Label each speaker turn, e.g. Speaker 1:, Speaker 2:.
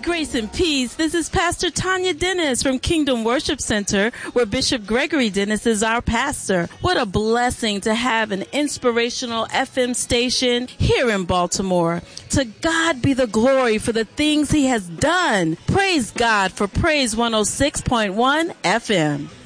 Speaker 1: Grace and peace. This is Pastor Tanya Dennis from Kingdom Worship Center, where Bishop Gregory Dennis is our pastor. What a blessing to have an inspirational FM station here in Baltimore. To God be the glory for the things he has done. Praise God for Praise 106.1 FM.